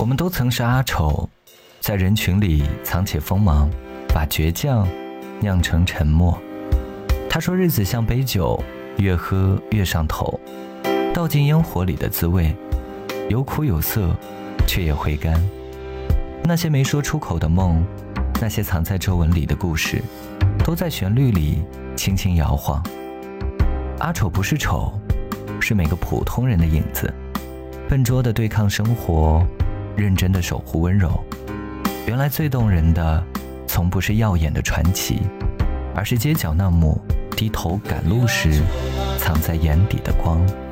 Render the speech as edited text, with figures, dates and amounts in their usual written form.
我们都曾是阿丑，在人群里藏起锋芒，把倔强酿成沉默。他说日子像杯酒，越喝越上头，倒进烟火里的滋味，有苦有涩，却也会干。那些没说出口的梦，那些藏在皱纹里的故事，都在旋律里轻轻摇晃。阿丑不是丑，是每个普通人的影子，笨拙地对抗生活，认真地守护温柔。原来最动人的从不是耀眼的传奇，而是街角那抹低头赶路时藏在眼底的光。